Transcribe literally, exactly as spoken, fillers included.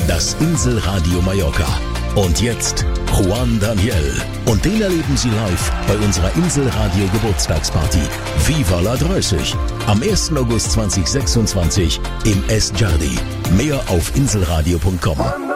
das Inselradio Mallorca. Und jetzt Juan Daniel. Und den erleben Sie live bei unserer Inselradio Geburtstagsparty Viva la dreißig am ersten August zweitausendsechsundzwanzig im Es Jardi. Mehr auf inselradio punkt com.